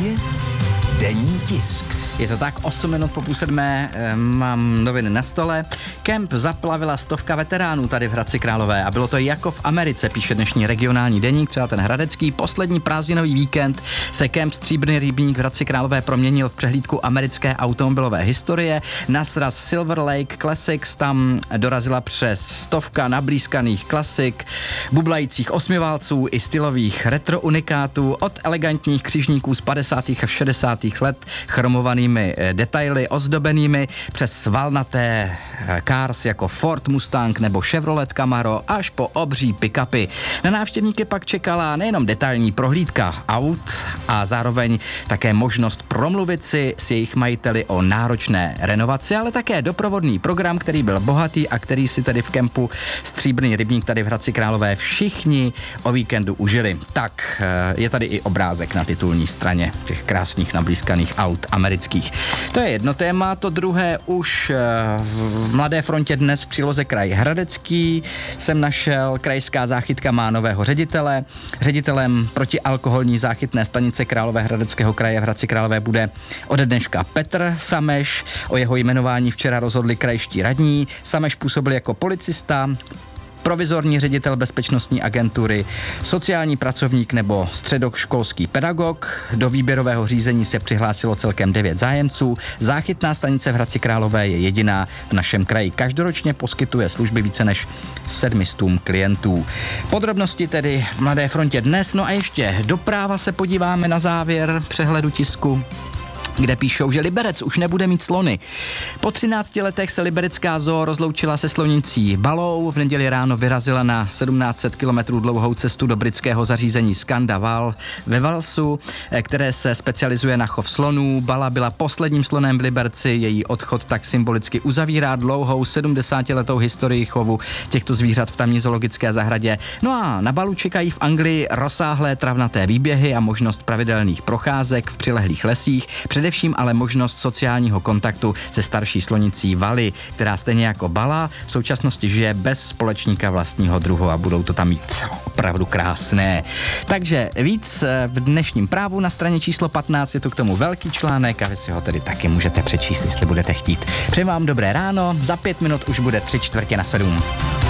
vlastně denní tisk. Je to tak, 8 minut po půl sedmé, mám noviny na stole. Kemp zaplavila 100 veteránů tady v Hradci Králové a bylo to jako v Americe, píše dnešní regionální deník, třeba ten hradecký. Poslední prázdninový víkend se kemp Stříbrný rybník v Hradci Králové proměnil v přehlídku americké automobilové historie. Na sraz Silver Lake Classics tam dorazila přes 100 nablízkaných klasik, bublajících osmiválců i stylových retro unikátů, od elegantních křižníků z 50. a 60. let chromovaných detaily ozdobenými přes valnaté cars jako Ford Mustang nebo Chevrolet Camaro až po obří pick-upy. Na návštěvníky pak čekala nejenom detailní prohlídka aut a zároveň také možnost promluvit si s jejich majiteli o náročné renovaci, ale také doprovodný program, který byl bohatý a který si tedy v kempu Stříbrný rybník tady v Hradci Králové všichni o víkendu užili. Tak je tady i obrázek na titulní straně těch krásných nablízkaných aut amerických. To je jedno téma, to druhé už v Mladé frontě dnes v příloze Kraj Hradecký jsem našel. Krajská záchytka má nového ředitele. Ředitelem protialkoholní záchytné stanice Královéhradeckého kraje v Hradci Králové bude ode dneška Petr Sameš. O jeho jmenování včera rozhodli krajští radní. Sameš působil jako policista, provizorní ředitel bezpečnostní agentury, sociální pracovník nebo středoškolský pedagog. Do výběrového řízení se přihlásilo celkem 9 zájemců. Záchytná stanice v Hradci Králové je jediná v našem kraji. Každoročně poskytuje služby více než 700 klientů. Podrobnosti tedy v Mladé frontě dnes. No a ještě do práva se podíváme na závěr přehledu tisku, kde píšou, že Liberec už nebude mít slony. Po 13 letech se liberecká zoo rozloučila se slonicí Balou. V neděli ráno vyrazila na 1700 km dlouhou cestu do britského zařízení Skandaval ve Walsu, které se specializuje na chov slonů. Bala byla posledním slonem v Liberci, její odchod tak symbolicky uzavírá dlouhou 70letou historii chovu těchto zvířat v tamní zoologické zahradě. No a na Balu čekají v Anglii rozsáhlé travnaté výběhy a možnost pravidelných procházek v přilehlých lesích, především ale možnost sociálního kontaktu se starší slonicí Vali, která stejně jako Bala v současnosti žije bez společníka vlastního druhu a budou to tam mít opravdu krásné. Takže víc v dnešním právu na straně číslo 15 je tu k tomu velký článek a vy si ho tedy taky můžete přečíst, jestli budete chtít. Přeji vám dobré ráno, za 5 minut už bude 6:45.